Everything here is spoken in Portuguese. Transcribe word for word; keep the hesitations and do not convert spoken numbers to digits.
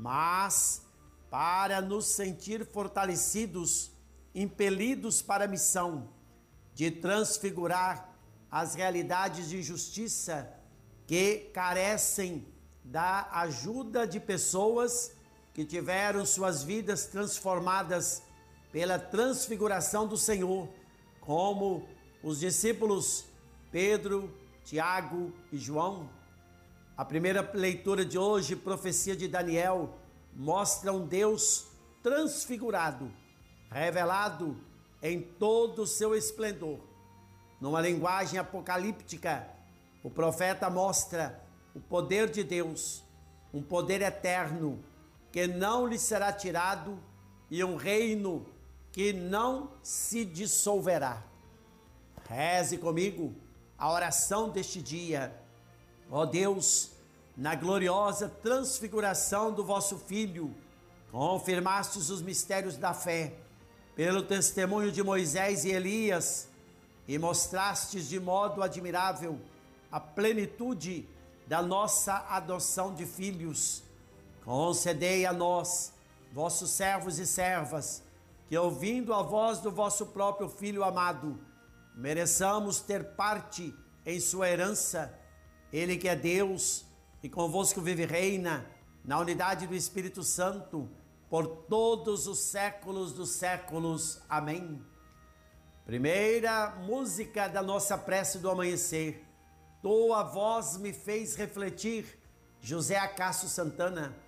mas para nos sentir fortalecidos, impelidos para a missão de transfigurar as realidades de justiça que carecem da ajuda de pessoas que tiveram suas vidas transformadas pela transfiguração do Senhor, como os discípulos Pedro, Tiago e João. A primeira leitura de hoje, profecia de Daniel, mostra um Deus transfigurado, revelado em todo o seu esplendor. Numa linguagem apocalíptica, o profeta mostra o poder de Deus, um poder eterno que não lhe será tirado e um reino que não se dissolverá. Reze comigo a oração deste dia. Ó Deus, na gloriosa transfiguração do vosso Filho, confirmastes os mistérios da fé pelo testemunho de Moisés e Elias e mostrastes de modo admirável a plenitude da nossa adoção de filhos. Concedei a nós, vossos servos e servas, que ouvindo a voz do vosso próprio Filho amado, mereçamos ter parte em sua herança. Ele que é Deus e convosco vive e reina na unidade do Espírito Santo por todos os séculos dos séculos. Amém. Primeira música da nossa prece do amanhecer. Tua voz me fez refletir, José Acácio Santana.